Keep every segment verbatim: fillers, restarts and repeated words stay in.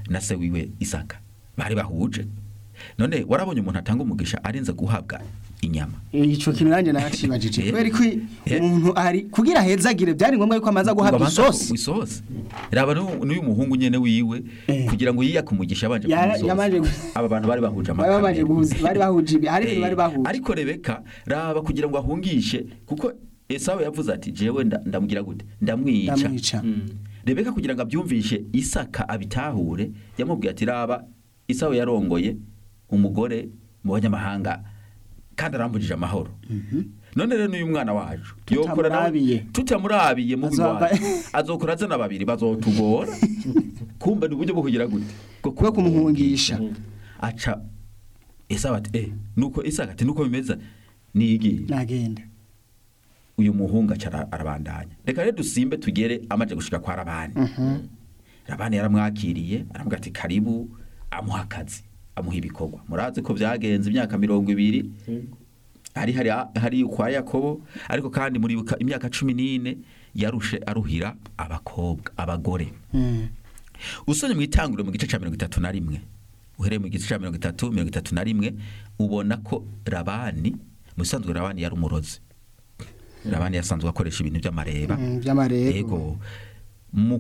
na se wiwe Isaka bari bahuje. None warabonye umuntu atanga umugisha arinze guhabwa inyama. Ico kintu nanje nakibajije kweri ko umuntu ari kugira hezagire byari ngombwa yuko amaza guhabwa isosi isosi raba n'uyu muhungu nyene wiwe kugira ngo yiyaka umugisha abanje kumusosi aba bantu bari bahuje amakara bari bahuje bari bahuje ibi hari bari bahuje ariko Rebeka raba kugira ngo ahungishe kuko Esau yavuze ati jewe ndamugira gute ndamwica Rebeka kugira ngo abyumvishe Isaka abitahure yamubwiye ati raba Esau yarongoye umugore mu banyamahanga kandi arambujije amahoro. None rero uyu mwana wacu yokora nawe tutamurabiye mu bwawe azokora azana babiri bazotugora kumbe n'uburyo bwo kugira gute kuko kumuhungisha aca Esau ati eh nuko Isaka ati nuko bimeza nigi nagenda uyu muhunga cara arabandanya reka rero dusimbe tugere amaje gushika kwa Labani. Labani yaramwakiriye aravuga ati karibu amuha akazi amuha ibikorwa murazi ko byagenze imyaka mirongo ibiri hari hari hari kwa Yakobo ariko kandi muri imyaka cumi n'ine yarushe aruhira abakobwa abagore. mm. Usonye mu itanguro mu gice cya mirongo itatu na rimwe uhereye mu gice cya mirongo itatu mirongo itatu na rimwe ubona ko Labani musanzwe Labani yari umurozi. Labani yasanzwe akoresha ibintu by'amareba by'amareba mm, yego mu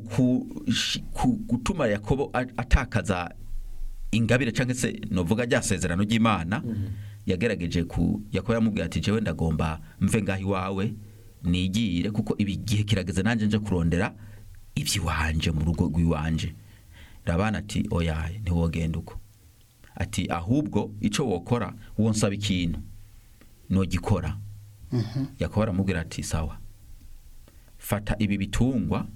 gutuma Yakobo atakaza ingabire canke se novuga rya sezerano ry'Imana. mm -hmm. Yagerageje ku Yakobo yamubwiye ati jewe ndagomba mve ngahi wawe nigire kuko ibi gihe kirageze nanje nje kurondera ibyi wanje mu rugo rw'iwanje. Labani ati oya ntiwogenda uko ati ahubwo ico wokora wonsaba ikintu no gikora. mm -hmm. Yakobo aramubwira ati sawa fata ibi bitungwa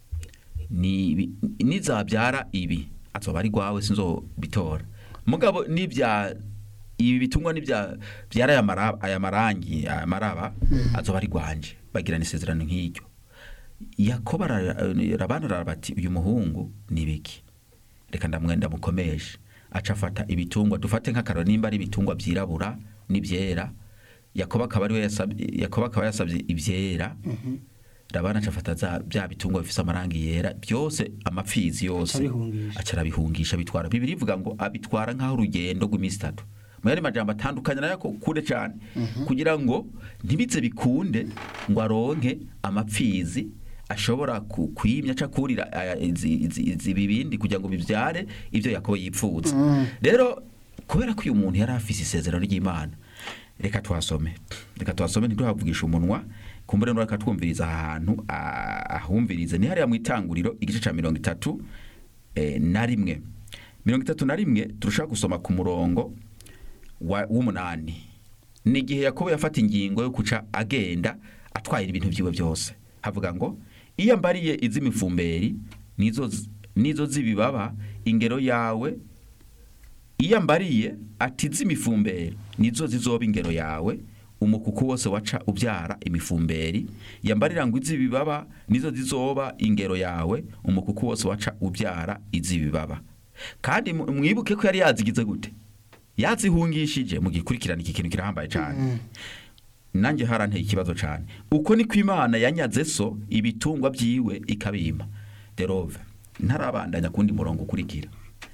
ni nizabyara ibi azoba ari gwawe sinzo bitora mugabo nibya ibi bitungwa nibya byara ya maraba aya marangi aya maraba azoba ari gwanje bagira nisezerano nk'iryo. Yakobo Labani arabati uyu muhungu nibiki reka ndamwenda mukomeshe aca afata ibitungwa dufate nk'akaro nimba ari ibitungwa byirabura nibyera Yakobo akaba ari we yasabye Yakobo akaba yasabye ibyera. mm -hmm. Labani acafata za bya bitungwa bifise amarangi yera byose amapfizi yose acarabihungisha bitwara. Bibiri ivuga ngo abitwara nkaho urugendo rw'imisi itatu mu yari majambo atandukanye nayo kure cyane. mm -hmm. Kugira ngo ntibize bikunde ngo aronke amapfizi ashobora kwimya cakurira izi bibindi kugira ngo bivyare ivyo Yakobo yipfuza. mm. Rero kubera ko uyu muntu yari afise isezerano ry'Imana reka twasome reka twasome ntiduhavugisha umunwa kumbure no reka twumviriza ahantu ahumvirize ni hariya mu itanguriro igice ca mirongo itatu eh, na rimwe mirongo itatu na rimwe turashaka gusoma ku murongo w'umunani. Ni gihe Yakobo yafata ingingo yo kuca agenda atwaye ibintu byiwe byose havuga ngo iyo mbariye izimifumberi nizo nizo zibibaba ingero yawe iyo mbariye ati zimifumberi nizo zizoba ingero yawe umukuku wose waca ubyara imifumberi yambarira ngo izibibaba nizo zizoba ingero yawe umukuku wose waca ubyara izibibaba. Kandi mwibuke ko yari yazigize gute yazihungishije mu gikurikirana iki kintu kirahambaye cyane. mm. Nanjye haranteye ikibazo cyane uko ni ko Imana yanyaze so ibitungwa byiwe ikabima. Derove ntarabandanya kundi murongo ukurikira.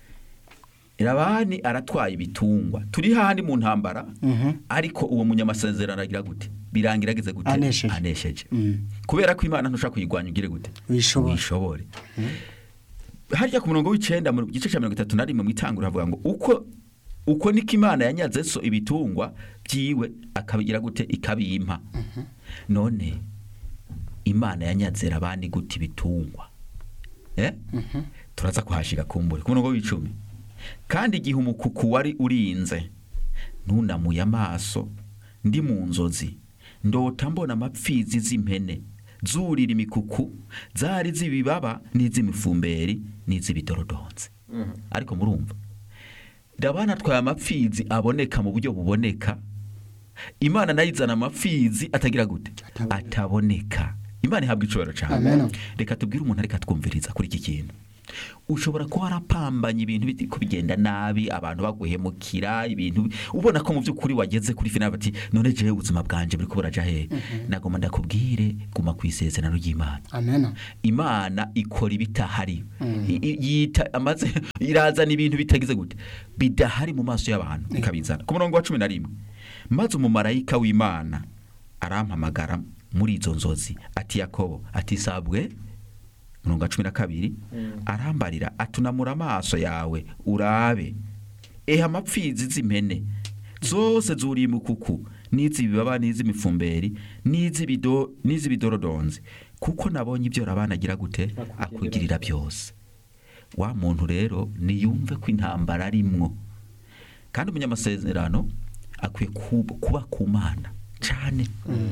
Labani aratwaye ibitungwa turi handi mu ntambara. mm -hmm. Ariko uwo munyamasezerano agira gute birangirageze gute anesheje, anesheje. mm. Kubera ko Imana ntushaka kuyigwanya ugire gute wishobore. mm. Harya ku murongo w'icenda mu gice cya mirongo itatu na rimwe mu itangura havuga ngo uko uko niko Imana yanyaze so ibitungwa byiwe akabigira gute ikabimpa. mm -hmm. None Imana yanyaze Labani gute ibitungwa eh mm -hmm. Turaza kuhashika kumbure ku murongo w'icumi. Kandi igihe umukuku wari urinze ntunamuye amaso ndi mu nzozi ndota mbona amapfizi z'impene zurira imikuku zari zibibaba n'izimifumberi n'izibitorodonze. mm -hmm. Ariko murumva Labani atwaye amapfizi aboneka mu buryo buboneka Imana nayizana amapfizi atagira gute ataboneka. Imana ihabwa icubahiro cyane. Reka tubwire umuntu ariko twumviriza kuri iki kintu ushobora kuba warapambanye ibintu biti kubigenda nabi abantu baguhemukira ibintu ubona ko mu by'ukuri wageze kuri final bati none jewe ubuzima bwanje buri kuburaja he Mhm. nagomba ndakubwire guma kwisezerano ry'Imana. Amen. Imana ikora ibitahari Mm. I- i- yita amaze irazana ibintu bitagize gute bidahari mu maso y'abantu ikabizana ku murongo wa cumi na rimwe maze umumarayika w'Imana arampamagara muri izo nzozi ati Yakobo ati sabwe murongo wa cumi na kabiri arambarira atunamura amaso yawe urabe eha amapfizi z'impene zose zuri mukuku n'izibibaba n'izimifumberi n'izibido n'izibidorodonze kuko nabonye ibyo rabanagira gute akugirira byose. Wa muntu rero niyumve ko intambara arimwo kandi umunyamasezerano akwiye kuba, kuba ku Mana cyane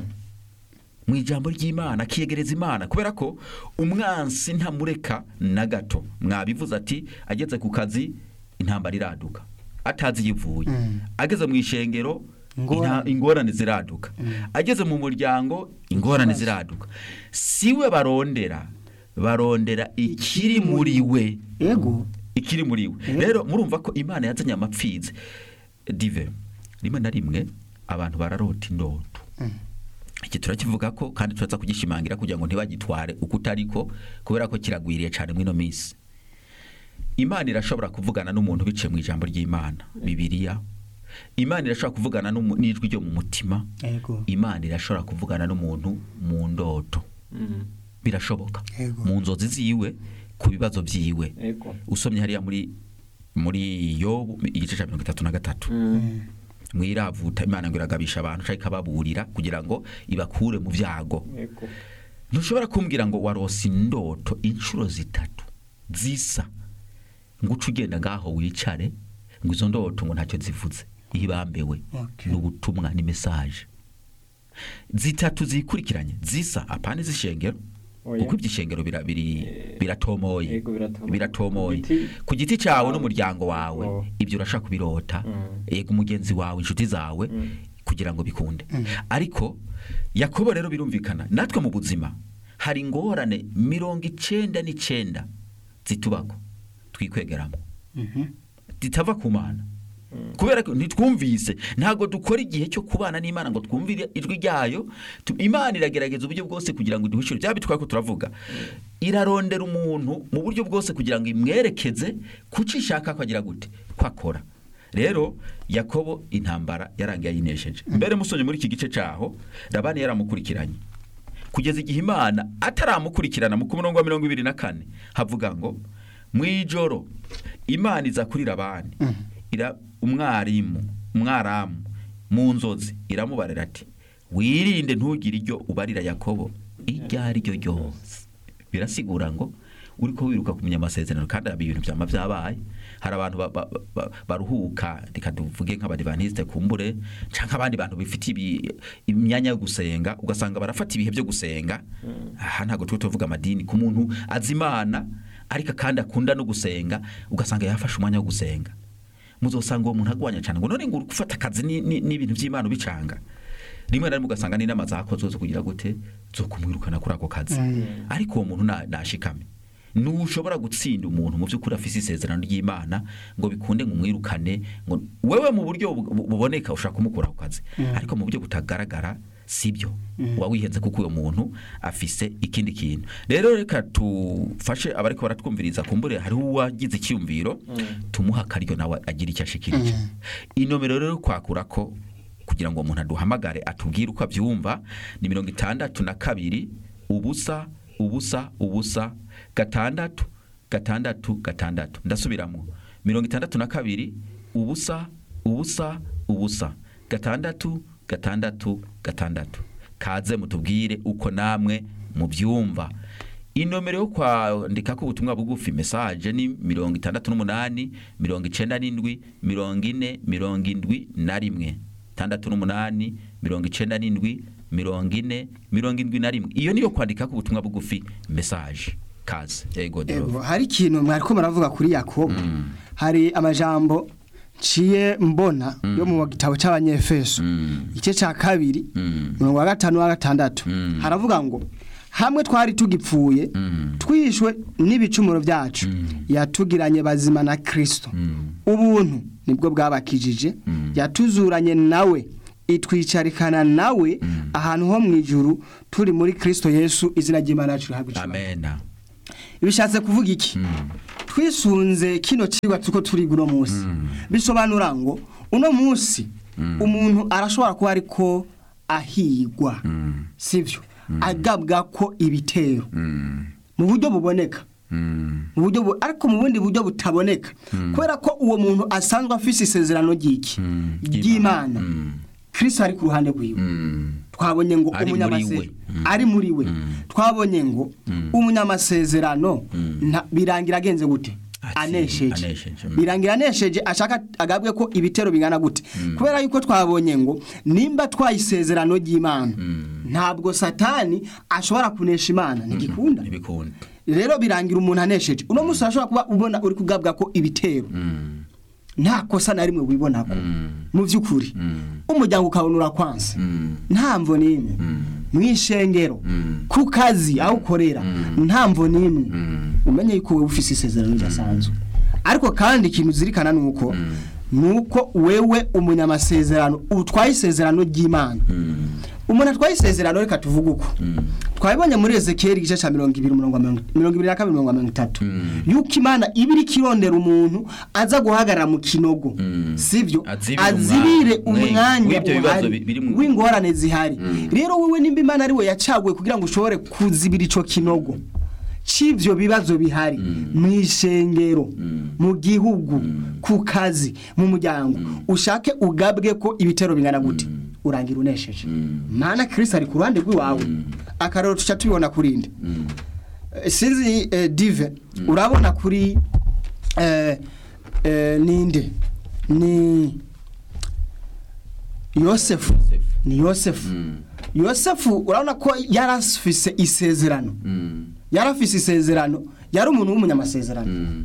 mu ijambo ry'Imana kiyegereza Imana kubera ko umwansi ntamureka na gato. Mwabivuze ati ageze ku kazi intambara iraduka atazi yivuye Mm. ageze mu ishengero Ingorane. inta- ingorane ziraduka ageze mu muryango ingorane ziraduka siwe barondera barondera ikiri muri we Ego. ikiri muri we Eh. rero murumva ko Imana yazanye amapfizi dive rimwe na rimwe abantu bararota indoto Mm. iki turakivuga ko kandi turaza kugishimangira kugira ngo ntibagitware uko utariko kubera ko kiragwiriye cyane mwino minsi. Imana irashobora kuvugana n'umuntu biciye mu ijambo ry'Imana Bibiliya. Imana irashobora kuvugana n'umu- n'ijwi ryo mu mutima. Ego. Imana irashobora kuvugana n'umuntu mu ndoto. Birashoboka Ego. mu nzozi ziwe ku bibazo byiwe. Ego. Usomye hariya muri muri Yobu igice cya mirongo itatu na gatatu Mm. mwiravuta Imana ngo iragabisha abantu cyangwa ikababurira kugira ngo ibakure mu byago. Ego. Ntushobora kumbwira ngo warose indoto inshuro zitatu zisa ngo uce ugenda ngaho wicare ngo izo ndoto ngo ntacyo zivuze ihibambewe Okay. n'ubutumwa ni message zitatu zikurikiranye zisa apane zishengero Oya. kuko ibyishengero bira- biri biratomoye Ego, biratomoye. biratomoye Ku giti- ku giti cyawe n'umuryango wawe Oh. ibyo urashaka kubirota Mm. yego umugenzi wawe inshuti zawe Mm. kugira ngo bikunde Mm. ariko Yakobo rero birumvikana natwe mu buzima hari ingorane mirongo icenda n'icenda zitubako twikwegeramo Mhm. zitava ku Mana kubera ko ntitwumvise ntago dukora igihe cyo kubana n'Imana ngo twumvire ijwi ryayo tu- Imana iragerageza uburyo bwose kugira ngo iduhishure bya bitwa ko turavuga irarondera umuntu mu buryo bwose kugira ngo imwerekeze kuki ishaka ko agira gute kwakora. Rero Yakobo intambara yarangiye yinesheje mbere musonye muri iki gice caho Labani yaramukurikiranye kugeza igihe Imana ataramukurikirana mu murongo wa mirongo ibiri na kane havuga ngo mwijoro Imana iza kuri Labani Mm. ira umwarimu umwaramu mu nzozi iramubarira ati wirinde ntugire iryo ubarira Yakobo iryo ari ryo ryose. Birasigura ngo uriko wiruka kumenya amasezerano kandi abi ibintu byama byabaye hari abantu ba- ba- ba- baruhuka reka tuvuge nk'abadivaniste kumbure canke abandi bantu bifitiye ibi- imyanya yo gusenga ugasanga barafata ibihe byo gusenga. Aha ntago twe tuvuga amadini ku muntu azimana ariko kandi akunda no gusenga ugasanga yafashe umwanya wo gusenga muzosanga uwo muntu agwanya cyane ngo none ngo gufata akazi ni- ni- n'ibintu by'Imana bicanga rimwe na rimwe ugasanga n'inama zakozwe zo kugira gute zo kumwirukana kuri ako kazi. Mm. Ariko uwo muntu na- nashikame ntushobora gutsinda umuntu mu by'ukuri afise isezerano ry'Imana ngo bikunde ngo umwirukane ngo wewe mu buryo bu- bu- buboneka ushaka kumukura ku kazi Mm. ariko mu buryo butagaragara sibyo Mm. uba wihenze kuko uwo muntu afise ikindi kintu. Rero reka tufashe abariko baratwumviriza kumbure hari uwagize icyumviro tumuha akaryo nawe agira icyo ashikirije. Mm. Inomero rero kwakura ko kugira ngo umuntu aduhamagare atubwire uko abyumva ni mirongo itandatu na kabiri ubusa ubusa ubusa gatandatu gatandatu gatandatu ndasubiramo mirongo itandatu na kabiri ubusa ubusa ubusa gatandatu gatandatu gatandatu. Kaze mutubwire uko namwe mubyumva. Inomero yo kwandika ko ubutumwa bugufi message ni mirongo itandatu n'umunani mirongo icenda n'indwi mirongo ine mirongo indwi na rimwe tandatu n'umunani mirongo icenda n'indwi mirongo ine mirongo indwi na rimwe. Iyo niyo kwandika ko ubutumwa bugufi message. Kaze yego Ego, dero hari ikintu mwariko maravuga kuri Yakobo hari amajambo ciye mbona yo mu gitabo c'abanyefeso Mm. igice ca kabiri Mm. mirongo wa gatanu wa gatandatu Mm. haravuga ngo hamwe twari tugipfuye Mm. twishwe n'ibicumuro byacu Mm. yatugiranye bazima na Kristo Mm. ubuntu nibwo bwabakijije Mm. yatuzuranye nawe itwicarikana nawe Mm. ahantu ho mu ijuru turi muri Kristo Yesu izina ry'Imana yacu rihabwe icyubahiro. Amen. Bishatse kuvuga iki? Mm. Twisunze kino cigwa tuko turi guno munsi Mm. bisobanura ngo uno munsi Mm. umuntu arashobora kuba ariko ahigwa Mm. sivyo agabwa ko ibitero Mm. mu buryo buboneka Mm. mu buryo bu- ariko mu bundi buryo butaboneka kubera ko uwo muntu asanzwe afise isezerano ry'iki Mm. ry'Imana Mm. Kristo ari ku ruhande rwiwe Mm. twabonye ngo Ari muri umunyamase we. Mm. ari muri we Mm. twabonye ngo Mm. umunyamasezerano Mm. nta- birangira agenze gute Ati- anesheje anesheje, mm. birangira anesheje ashaka agabwe ko ibitero bingana gute kubera yuko twabonye ngo nimba twayisezerano ry'Imana Mm. ntabwo satani ashobora kunesha Imana ntigikunda Ntibikunda. rero birangira umuntu anesheje uno munsi ashobora kuba ubona uri kugabwa ko ibitero Mm. nta kosa na rimwe wibonako Mm. mu by'ukuri Mm. umuryango ukabona urakwanse Mm. nta mvo n'imwe Mm. mu ishengero Mm. ku kazi aho ukorera Mm. nta mvo n'imwe Mm. umenye yuko wowe ufise isezerano ridasanzwe ariko kandi ikintu uzirikana ni uko ni uko wewe umunyamasezerano utwaye isezerano ry'Imana Mm. umuntu atwaye isezerano reka tuvuge uko Mm. twabibonye muri Ezekiel igice cya mirongo ibiri mirongo ibiri na kabiri mirongo itatu Mm. yuko Imana iba iri kirondera umuntu aza guhagarara mu kinogo Mm. sivyo Azibire azibire umwanya. umwanya W'ibyo bibazo uhari biri mu- w'ingorane zihari Mm. rero wowe nimba Imana ari we yacaguye kugira ngo ushobore kuzibira ico kinogo c'ivyo bibazo bihari mu ishengero mu gihugu ku kazi mu muryango ushake ugabwe ko ibitero bingana gute urangira unesheje mana Kristo ari ku ruhande rw'iwawe akarero tuca tubibona kurinde Eh, sinzi eh, dive urabona kuri eh, eh, ninde ni Yosefu ni Yosefu Yosefu urabona ko yarafise isezerano Mm. yarafise isezerano yari umuntu w'umunyamasezerano Mm.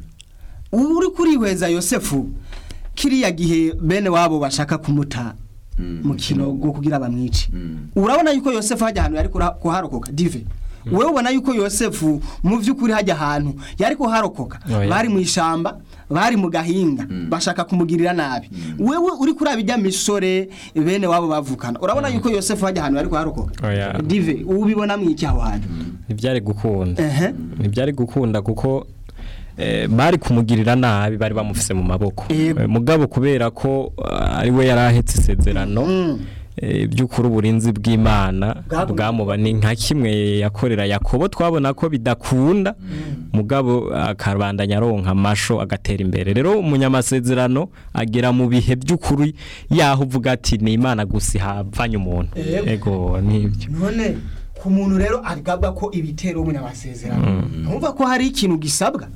uri kurihweza Yosefu kiriya gihe bene wabo bashaka kumuta Mm. mu kinogo kugira bamwice Mm. urabona yuko Yosefu hajya ahantu yari kura- kuharokoka dive wewe ubona yuko Yosefu mu vy'ukuri hajya ahantu yari kuharokoka Oh, yeah. bari mu ishamba bari mu gahinga bashaka kumugirira nabi wewe uri kuri abijya misore bene wabo bavukana urabona yuko Yosefu hajya ahantu yari kuharokoka Oh, yeah. dive ubibona mwiki aho hantu ntibyari gukunda ehe ntibyari gukunda kuko eh, bari kumugirira nabi bari bamufise mu maboko Yego. Eh, mugabo kubera ko ah, ari we yarahetse isezerano Mm. eh, by'ukuri uburinzi bw'Imana Bwagumye. bwamuba ni nka kimwe yakorera Yakobo twabona ko bidakunda mugabo akabandanya aronka amasho agatera imbere rero umunyamasezerano agera mu bihe by'ukuri yaho uvuga ati ni Imana gusa ihavanye umuntu Yego. ego nibyo none ku muntu rero agabwa ko ibitero umunyamasezerano numva ko hari ikintu gisabwa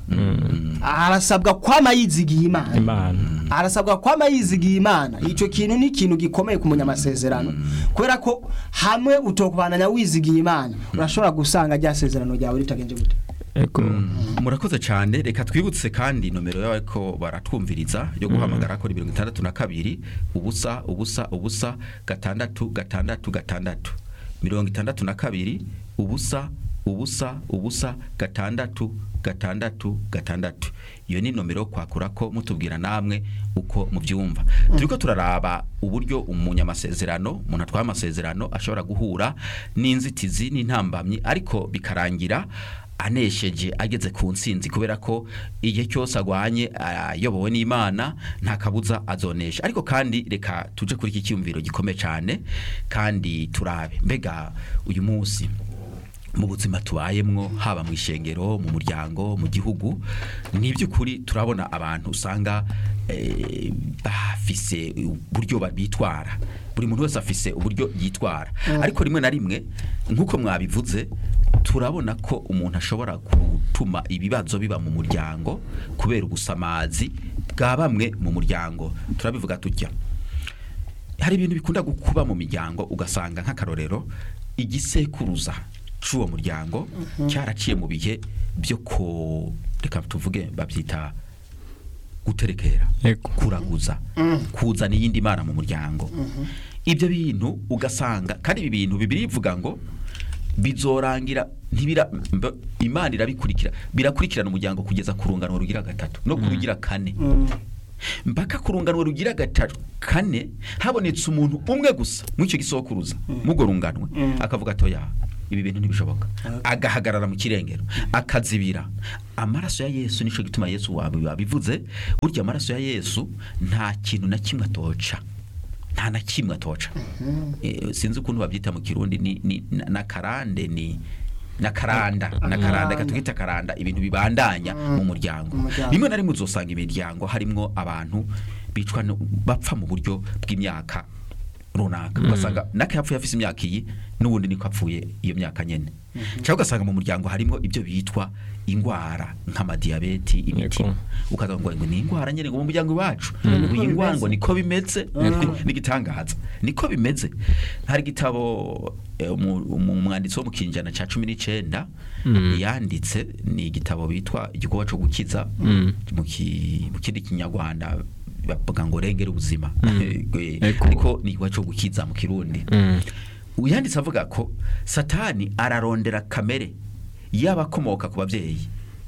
arasabwa kwama yizigiye Imana Imana arasabwa kwama yizigiye Imana ico kintu ni ikintu gikomeye ku munyamasezerano kubera ko hamwe utokubananya wizigiye Imana urashobora gusanga rya sezerano ryawe ritagenje gute ego Murakoze cyane reka twibutse kandi nomero y'ako baratwumviriza yo guhamagara ko mirongo itandatu na kabiri ubusa ubusa ubusa gatandatu gatandatu gatandatu mirongo itandatu na kabiri ubusa ubusa ubusa gatandatu gatandatu gatandatu iyo ni nomero kwakura ko mutubwira namwe uko mubyumva turiko turaraba uburyo umunyamasezerano umuntu atwaye amasezerano ashobora guhura n'inzitizi n'intambamyi ariko bikarangira anesheje ageze ku nsinzi kubera ko igihe cyose agwanye ayobowe n'Imana nta kabuza azonesha ariko kandi reka tuje kuri iki cyumviro gikomeye cyane kandi turabe mbega uyu munsi mu buzima tubayemwo haba mu ishengero mu muryango mu gihugu ni by'ukuri turabona abantu usanga eh, bafise uburyo babitwara buri muntu wese afise uburyo yitwara ariko rimwe na rimwe nkuko mwabivuze turabona ko umuntu ashobora gutuma ibibazo biba mu muryango kubera ubusamazi bwa bamwe mu muryango turabivuga tujya hari ibintu bikunda kuba mu miryango ugasanga nk'akarorero igisekuruza c'uwo muryango cyaraciye mu bihe byo ko reka tuvuge babyita guterekera Ego. kuraguza kuzana iyindi mana mu muryango ibyo bintu ugasanga kandi ibi bintu bibiri bivuga ngo bizorangira ntibira mba- Imana irabikurikira birakurikirana umuryango kugeza ku rungano rugira gatatu no kurugira kane mpaka ku rungano rugira gatatu kane habonetse umuntu umwe gusa mu icyo gisokuruza mugo runganwe akavuga atoya ibi bintu ntibishoboka agahagarara mu kirengero akazibira amaraso ya Yesu. Nico gituma Yesu wabivuze burya amaraso ya Yesu nta kintu na kimwe atoca nta na kimwe atoca. Eh, sinzi ukuntu babyita mu Kirundi ni, ni na karande ni na karanda na karanda katugita karanda ibintu bibandanya mu muryango. Rimwe na rimwe uzosanga imiryango harimwo abantu bicwa no- bapfa mu buryo bw'imyaka runaka ugasanga nake yapfuye afise imyaka iyi n'ubundi niko apfuye iyo myaka nyene cyangwa ugasanga mu muryango harimo ibyo bitwa ingwara nk'amadiyabeti imitima Yego. ukaza ngo ngo ni ingwara nyene ngo mu muryango wacu ngo ingwara ngo niko bimeze n'igitangaza niko bimeze. Hari gitabo umwanditsi wo mu kinjana ca cumi n'icenda yanditse ni igitabo bitwa igikorwa cyo gukiza mu ki- mu kindi kinyarwanda bavuga ngo rengera ubuzima ariko ni igikorwa cyo gukiza mu Kirundi. Uyanditse avuga ko Satani ararondera kamere y'abakomoka ku bavyeyi.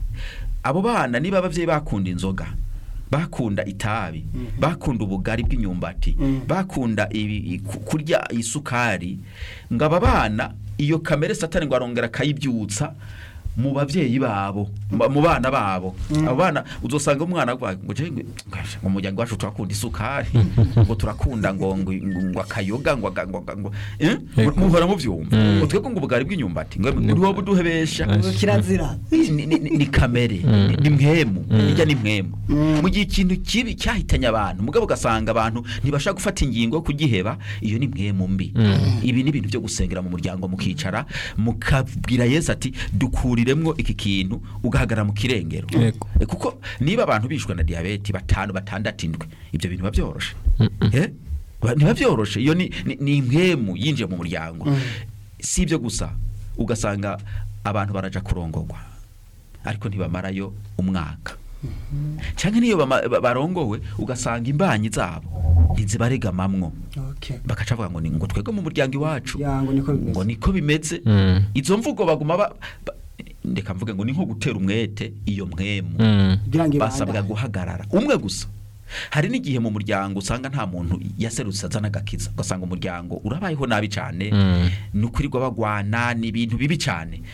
Abo bana niba abavyeyi bakunda inzoga bakunda itabi bakunda ubugari bw'imyumbati bakunda ibi- ku- kurya isukari ngo aba bana iyo kamere Satani ngo arongera akayibyutsa mu bavyeyi babo mu mu bana babo. Abo bana uzosanga umwana agwa ngo je ngo mu muryango wacu turakunda isukari ngo turakunda ngo ngo ngo akayoga ngo aga- ngo ngo eh muhora mu vyumva ngo twebwe ngo ubugari bw'inyumbati ngo uri wo buduhebesha kirazira ni, ni, ni, ni kamere ni, ni mwemu ijya ni mwemu mu gihe ikintu kibi cyahitanye abantu mugabo ugasanga abantu ntibashaka gufata ingingo yo kugiheba iyo ni mwemu mbi. Ibi ni ibintu byo gusengera mu muryango mukicara mukabwira Yesu ati dukuriremwo iki kintu ugahagarara mu kirengero. Yego. E, kuko niba abantu bishwe na diabete batanu batandatu indwi ibyo bintu babyoroshe eh Ba- ntibabyoroshe iyo ni ni, ni mwemu yinjiye mu muryango. Si ibyo gusa ugasanga abantu baraja kurongorwa ariko ntibamarayo umwaka cyangwa niyo bama- ba- barongowe ugasanga imbanyi zabo ntizibaregamamwo okay bakaca bavuga ngo ni ngo twebwe mu muryango iwacu yango niko bimeze. ngo niko bimeze. Mm. Izo mvugo baguma ba- ba- ndeka mvuge ngo ni nko gutera umwete iyo mwemu Mm. kugira ngo basabwa ibandanye. guhagarara umwe gusa. Hari n'igihe mu muryango usanga nta muntu yaserutse azana agakiza ugasanga umuryango urabayeho nabi cyane Mm. nukurirwa bagwana n'ibintu bibi cyane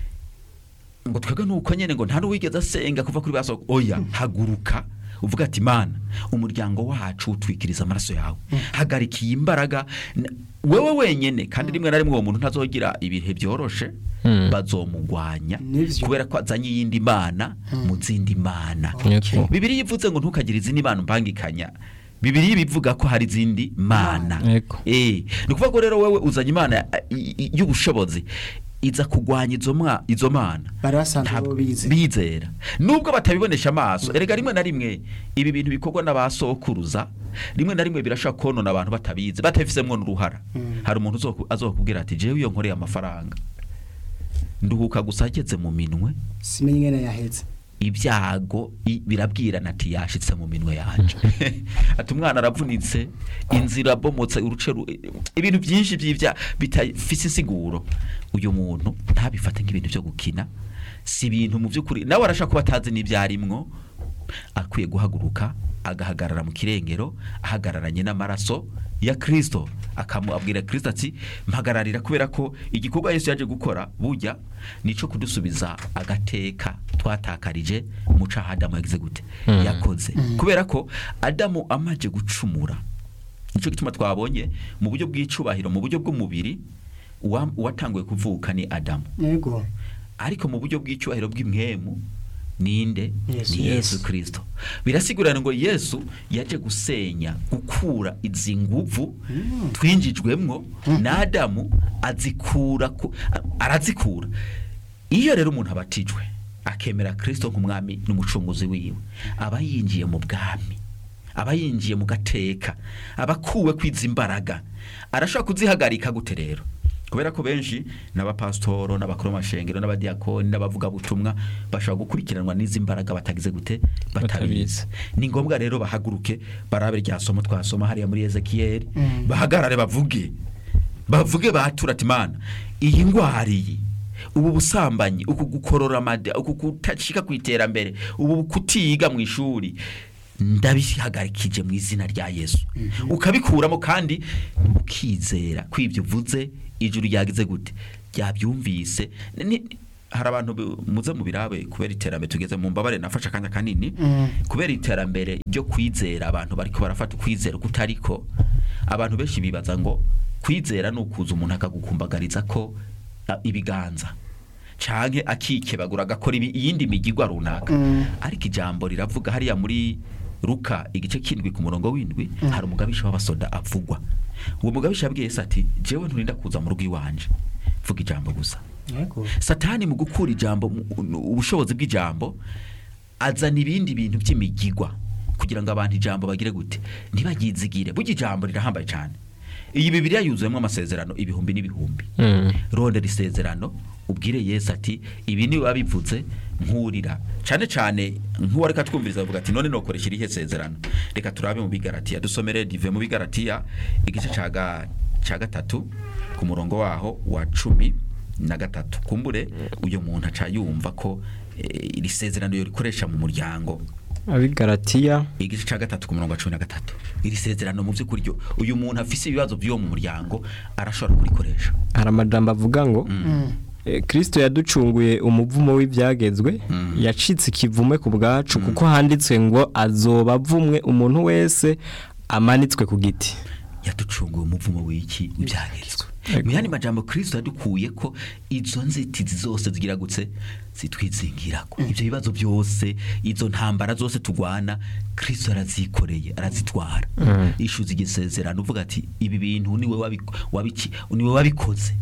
ngo twebwe nuko nyene ngo nta n'uwigeze asenga kuva kuri baso. Oya haguruka uvuga ati Mana umuryango wacu utwikiriza amaraso yawe hagarikiye imbaraga n- wewe wenyene kandi rimwe na rimwe uwo muntu ntazogira ibihe byoroshe Mm. bazomugwanya Nivyo. kubera ko azanye iyindi mana mu zindi mana. Yego. Bibiliya ivuze ngo ntukagire izindi mana mbangikanya. Bibiliya bivuga ko hari izindi mana. Yego. Eh, ni kuvuga ko rero wewe uzanye imana eh, i- i- y'ubushobozi iza kugwanya izo mwa izo mana. Bari basanzwe Ntabwo bo bize. bizera nubwo batabibonesha amaso. Erega rimwe na rimwe ibi bintu bikorwa n'abasokuruza rimwe na rimwe birashaka konona abantu batabize batafisemo n'uruhara. Hari umuntu uzoku- azokubwira ati jewe iyo nkoreye amafaranga nduhuka gusa ageze mu minwe simenye ngene yaheze. ibyago i- birabwirana ati yashitse mu minwe yanje. Ati umwana aravunitse inzira bomotse uruce ru- ibintu byinshi by'ibya bitafise insiguro. Uyu muntu ntabifate nk'ibintu byo gukina si ibintu mu by'ukuri nawe arashaka kuba atazi n'ibyarimwo akwiye guhaguruka agahagarara mu kirengero ahagararanye n'amaraso ya Kristo akamubwira Kristo ati mpagararira kubera ko igikorwa Yesu yaje gukora burya nico kudusubiza agateka twatakarije mu caha Adamu yagize gute yakoze kubera ko Adamu amaje gucumura nico gituma twabonye mu buryo bw'icubahiro mu buryo bw'umubiri uwa- uwatanguye kuvuka ni Adamu Yego. ariko mu buryo bw'icyubahiro bw'imwemu ninde Yesu. ni Yesu Kristo. Birasigurana ngo Yesu yaje gusenya gukura izi nguvu twinjijwemwo na Adamu azikura ku- a- arazikura. Iyo rero umuntu abatijwe akemera Kristo nk'umwami n'umucunguzi wiwe aba yinjiye mu bwami aba yinjiye mu gateka abakuwe kwiza imbaraga arashaka kuzihagarika gute rero kubera ko benshi n'abapastoro n'abakuru b'amashengero n'abadiakoni n'abavuga butumwa bashaka gukurikiranwa n'izi mbaraga batagize gute batabizi. Ni ngombwa rero bahaguruke barabe rya somo twasoma hariya muri Ezekiel bahagarare bavuge bavuge batura ati mana iyi ngwariye ubu busambanyi uku gukorora amada uku kutashika kwiterambere ubu kutiga mu ishuri ndabihagarikije mu izina rya Yesu mm-hmm. ukabikuramo kandi ukizera kwivyo vuze ijuru ryagize gute ryabyumvise hari abantu muze mu birabe kubera iterambere tugeze mu mbabare nafasha kanya kanini mm. kubera iterambere ryo kwizera abantu bariko barafata kwizera kutariko abantu benshi bibaza ngo kwizera no kuza umuntu akagukumbagariza ko uh, ibiganza canke akikebagura gakora iyindi migigwa runaka mm. ariko ijambo riravuga hariya muri Luka igice kindwi ku murongo w'indwi mm. hari umugabisha w'abasoda avugwa uwo mugabisha yabwiye Yesu ati jewe nturinda kuza mu rugo iwanje vuga ijambo gusa yego Satani mu gukura ijambo ubushobozi bw'ijambo azana ibindi bintu by'imigigwa kugira ngo abantu ijambo bagire gute ntibagizigire bugi ijambo rirahambaye cyane iyi Bibiliya yuzuyemo amasezerano ibihumbi n'ibihumbi mm. ronde risezerano ubwire Yesu ati ibi ni wabivuze nkurira cyane cyane nkuwa reka twumviriza avuga ati none nokoresha irihe sezerano reka turabe mu Bigalatiya dusomere dive mu Bigalatiya igice caga ca gatatu ku murongo waho wa cumi na gatatu kumbure uyo muntu aca yumva ko iri sezerano yo rikoresha mu muryango Abigalatiya igice ca gatatu ku murongo wa cumi na gatatu iri sezerano mu by'ukuri uyu muntu afise ibibazo byo mu muryango arashobora kurikoresha hari amajambo avuga ngo mm. E, Kristo yaducunguye umuvumo w'ibyagezwe mm. yacitse ikivume ku bwacu mm. kuko handitswe ngo azoba avumwe umuntu wese amanitswe ku giti yaducunguye umuvumo w'iki w'ibyagezwe Muyani majambo Kristo yadukuye ko izo nzitizi zose zigira gutse zitwizingirako mm. ivyo bibazo byose izo ntambara zose tugwana Kristo arazikoreye arazitwara mm. ishu zigisezerano uvuga ati ibi bintu niwe wabiki niwe wabikoze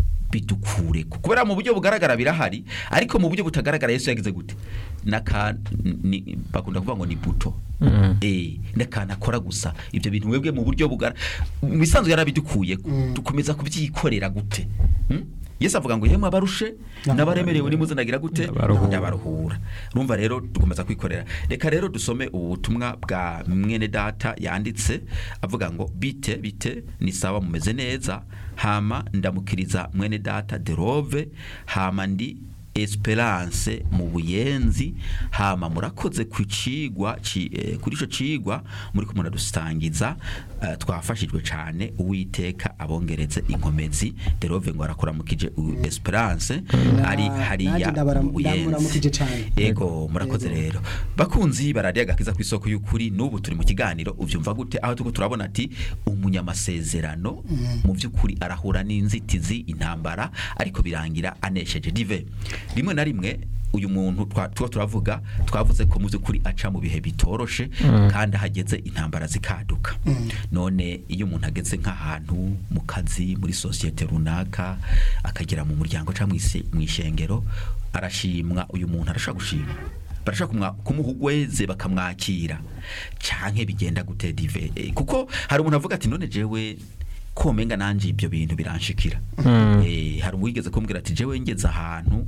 bidukure kubera mu buryo bugaragara birahari ariko mu buryo butagaragara Yesu yagize gute naka ni bakunda kuvuga ngo ni buto mm. eh nakana akora gusa ibyo bintu webwe mu buryo bugara misanzwe yarabidukuye mm. dukomeza kubyikorera gute hmm? Yesu avuga ngo yemwe abarushe n'abaremerewe nimuze nagira gute n'abaruhura urumva rero dukomeza kwikorera reka rero dusome ubutumwa bwa mwene data yanditse avuga ngo bite bite ni sawa mumeze neza hama ndamukiriza mwene data Derove hama ndi Esperance mu Buyenzi hama murakoze kwicigwa eh, kuri ico cigwa muri ko muradusangiza uh, twafashijwe cyane uwiteka abongereze inkomezi Derove ngo arakora mukije Esperance mm. ari hariya mu Buyenzi ego murakoze rero bakunzi baradiya gakiza kwisoko y'ukuri n'ubu turi mu kiganiro uvyumva gute aho tuko turabona ati umunyamasezerano mm. mu by'ukuri arahura n'inzitizi intambara ariko birangira anesheje dive rimwe na rimwe uyu muntu twa turavuga twavuze ko muzi kuri aca mu bihe bitoroshe mm. kandi hageze intambara zikaduka mm. none iyo umuntu ageze nk'ahantu mu kazi muri societe runaka akagera mu muryango ca mwishengero arashimwa uyu muntu arashaka gushima barashaka kumuhugweze bakamwakira canke bigenda gute dive e, kuko hari umuntu avuga ati none jewe komenga nanje ibyo bintu biranshikira mm. eh hari uwigeze kumbwira ati jewe ngeze ahantu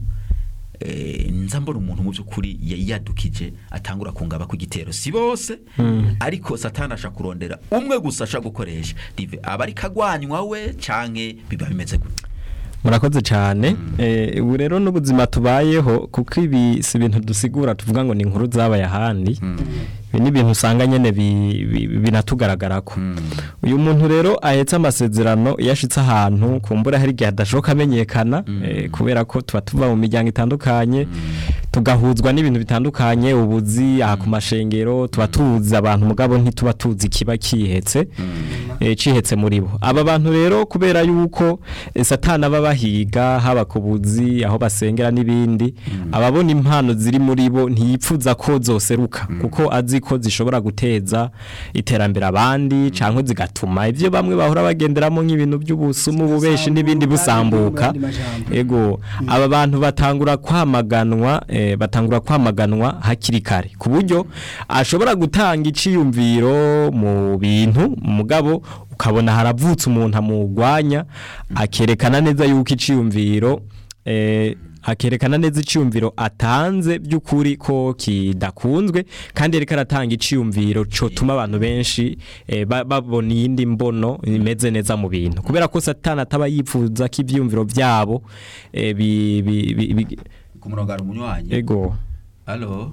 eh nza mbona umuntu mu byukuri yadukije atangura kungaba ku gitero si bose mm. ariko Satani ashaka kurondera umwe gusa ashaka gukoresha dive abari kagwanywa we canke biba bimeze gute murakoze cyane mm. eh ubu rero n'ubuzima tubayeho kuko ibi si ibintu dusigura tuvuga ngo ni inkuru zabaye ahandi mm. ni ibintu usanga nyene binatugaragarako mm. uyu muntu rero ahetse amasezerano yashitse ahantu kumbura hari gihe adashoka amenyekana mm. eh, kubera ko tuba tuva mu miryango itandukanye mm. tugahuzwa n'ibintu bitandukanye ubuzi aha ku mashengero tuba tuzi abantu mugabo ntituba tuzi kiba kihetse mm. eh, cihetse muri bo aba bantu rero kubera yuko eh, Satani aba bahiga haba ku buzi aho basengera n'ibindi mm. ababona impano ziri muri bo ntiyipfuza ko zoseruka mm. kuko azi ko zishobora guteza iterambere abandi canke zigatuma ivyo bamwe bahora bagenderamo nk'ibintu by'ubusumu bubeshi n'ibindi busambuka ego mm. aba bantu batangura kwamaganwa eh, batangura kwamaganwa hakiri kare ku buryo ashobora gutanga iciyumviro mu bintu mugabo ukabona haravutse umuntu amugwanya akerekana neza yuko iciyumviro eh akerekana neza iciyumviro atanze by'ukuri ko kidakunzwe kandi reka aratanga iciyumviro cyo tuma abantu benshi eh, ba- babona iyindi mbono imeze neza mu bintu kubera ko Satani ataba yifuza ko ibyumviro byabo eh, bi, bi, bi, bi, ku murongo hari umunywanyi ego Allo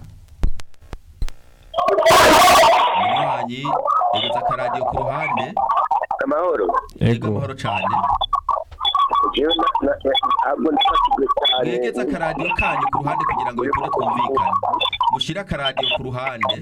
umunywanyi yegeza akaradiyo ku ruhande amahoro yego ego amahoro cyane jewe ntabwo ndafashijwe cyane mwegeze akaradiyo kanyu ku ruhande kugira ngo bikore twumvikane mushyire akaradiyo ku ruhande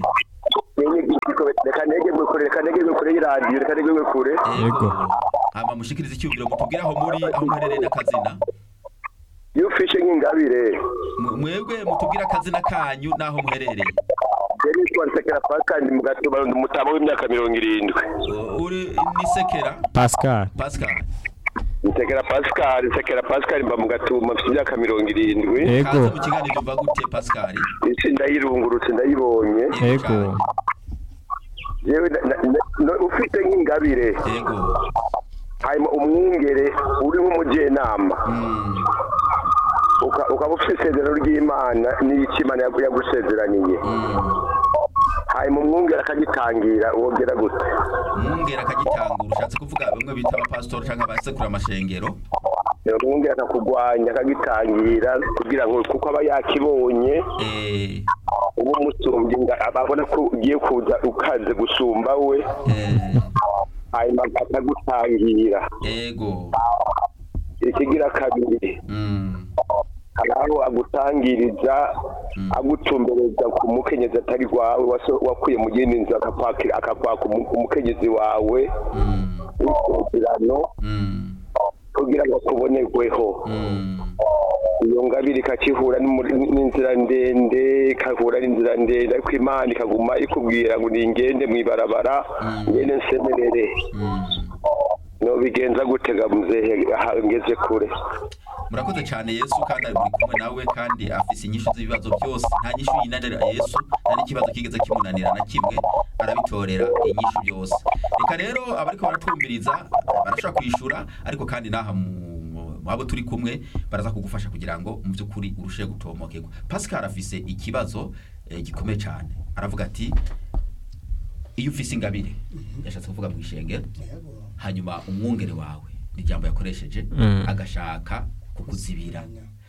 reka negegwe kure reka negegwe kure y'iradiyo reka negegwe kure yego hama mushikirize icyumviro mutubwire aho muri aho muherereye n'akazina iyo ufishe nk'ingabire Mwe- mwebwe mutubwire akazina kanyu n'aho muherereye yari yitwa Nsekera Pascal mu gatuba umutabo w'imyaka mirongo irindwi Uh, uri ni Sekera Pascal Pascal Nsekera Pascal Nsekera Pascal mba mu gatuma mfite imyaka mirongo irindwi ego kaza mu kiganiro uva gute Pascal isi ndayirungurutse ndayibonye ego yewe na- na- na- no- ufite nk'ingabire yego hanyuma umwungere uri nk'umujyenama Mm. uka- ukaba ufite isezerano ry'Imana n'icyo Imana yagu- yagusezeraniye hanyuma umwungere akagitangira wongera gute umwungera akagitangura ushatse kuvuga bamwe bita abapasitori cyangwa abasekura amashengero umwungere akakugwanya akagitangira kugira ngo kuko aba yakibonye eh uba umusumbye nga- ababona ko ugiye kuza ukaze gusumba we eh hanyuma akagutangira ego ikigira kabiri mm aho agutangiriza agutumbereza ku mukenyezi atari wawe waso- wakuye mu yindi nzu akakwakira akakwaka umu- umukenyezi wawe mm w'isezerano mm kugira ngo akubonerweho mm iyo ngabire ikakihura n'umuri- n'inzira ndende ikahura n'inzira ndende ariko Imana ikaguma ikubwira ngo ningende mw'ibarabara ngende nsemerere mm no bigenza gutega muzehe aha ngeze kure murakoze cyane Yesu kandi ari muri kumwe nawe kandi afise inyishu z'ibibazo byose nta nyishu yinanira Yesu nta n'ikibazo kigeze kimunanira na kimwe arabitorera inyishu byose reka rero abariko baratwumviriza barashobora kwishura ariko kandi naha mu abo turi kumwe baraza kugufasha kugira ngo mu by'ukuri urushe gutomokerwa Pascal afise ikibazo eh, gikomeye cyane aravuga ati iyo ufise ingabire yashatse kuvuga mu ishengero hanyuma umwungere wawe ni jambo yakoresheje Mm. agashaka kukuzibira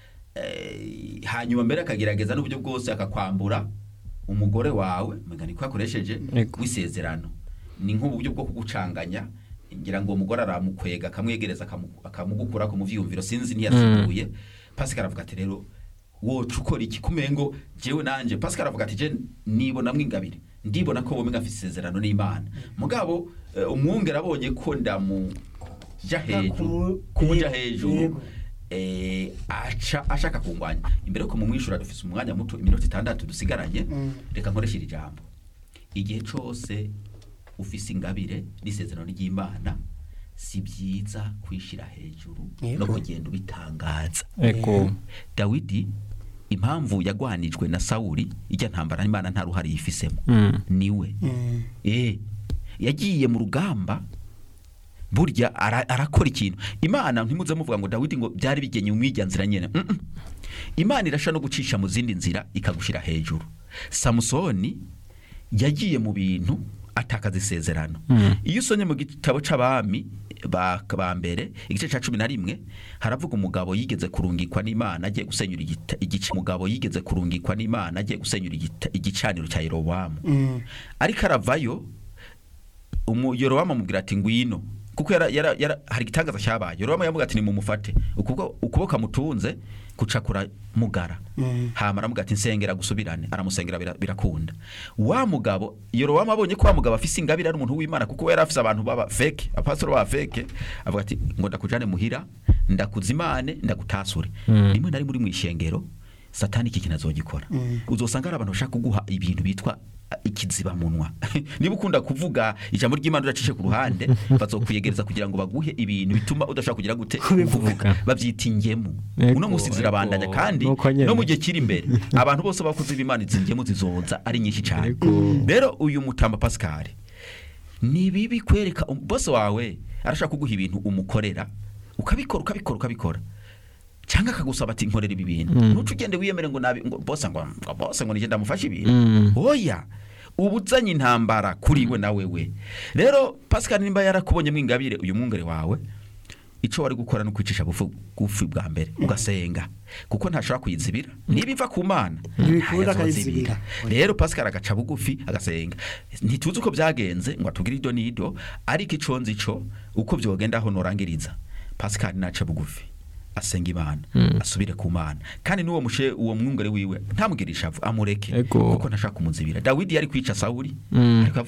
eh, hanyuma mbere akagerageza n'uburyo bwose akakwambura umugore wawe mugani ko yakoresheje Ego. w'isezerano ni nk'uburyo bwo kugucanganya ngira ngo umugore aramukwega akamwegereza akamu- akamugukura ku muvyumviro sinzi ntiyasiguye Pascal aravuga ati rero woca ukora iki kumengo jewe nanje Pascal aravuga ati je nibona mwingabire ndibona ko bomwe ngafise isezerano n'Imana mugabo eh, umwungere abonye ko ndamu ja hejuru kumuja hejuru eh acha ashaka kungwanya imbere ko mumwishura dufise umwanya muto iminota itandatu dusigaranye reka nkoreshira ijambo igihe cose ufise ingabire n'isezerano ry'Imana si byiza kwishira hejuru no kugenda ubitangaza ego Dawidi impamvu yagwanijwe na Sauli ijya ntambara Imana nta ruhari yifisemo Mm. niwe eh yagiye mu rugamba burya ara- arakora ikintu Imana ntimuze muvuga ngo Dawidi ngo byari bigenye umwijyanzira nyene mm -mm. Imana irasha no gucisha mu zindi nzira ikagushira hejuru Samsoni yagiye mu bintu atakaza isezerano Mm. iyo usonye mu gitabo c'abami ba ba mbere igice ca cumi na rimwe haravuga umugabo yigeze kurungikwa n'Imana agiye gusenyura igita- igice umugabo yigeze kurungikwa n'Imana agiye gusenyura igita- igicaniro cya Yeroboamu ariko aravayo umu Yeroboamu amubwira ati ngwino kuko yara, yara, yara hari gitangaza cyabaye Yeroboamu yamuga ati ni mumufate ukubwo ukuboko amutunze kucakura mugara hama aramuga ati nsengera gusubirane aramusengera bira- birakunda wa mugabo Yeroboamu abonye ko wa mugabo afise ingabire ari umuntu w'Imana kuko yari afise abantu baba fake apostolo ba fake avuga ati ngo ndakujane muhira ndakuzimane ndagutasure Mm. rimwe nari muri mwishengero Satani iki kinazogikora uzosanga ari abantu bashaka kuguha ibintu bitwa ikiziba munwa niba ukunda kuvuga ijambo ry'Imana uracishe ku ruhande bazokwiyegereza kugira ngo baguhe ibintu bituma udashaka kugira gute kuvuga bavyita ingemu Ego, uno musi zirabandanya ego, kandi nuko nyene. no mu gihe kiri imbere abantu bose bakuze b'Imana izingemu zizoza ari nyinshi cyane Ego. rero uyu Mutamba Pascal ni bibi kwereka um- boss wawe arashaka kuguha ibintu umukorera ukabikora ukabikora ukabikora cyangwa akagusaba ati nkorera ibi bintu nucu ugende wiyemere ngo nabi ngo boss ngo ngo boss ngo nigenda mufashe ibintu oya ubuzanye intambara kuri we na wewe rero Pascal nimba yarakubonye mwingabire uyu mwungere wawe ico wari gukora no kwicisha bufu gufi bwa mbere ugasenga kuko ntashobora kuyizibira niba iva ku Mana ntibikunda kayizibira rero Pascal agaca bugufi agasenga ntituzi uko byagenze ngo atugire ido nido ariko iconzi ico uko byogenda aho norangiriza Pascal naca bugufi asenga Imana asubire ku Mana kandi nuwo mushe uwo mwungere wiwe ntamugirisha amureke kuko ntashaka kumuzibira Dawidi yari kwica Sauli ariko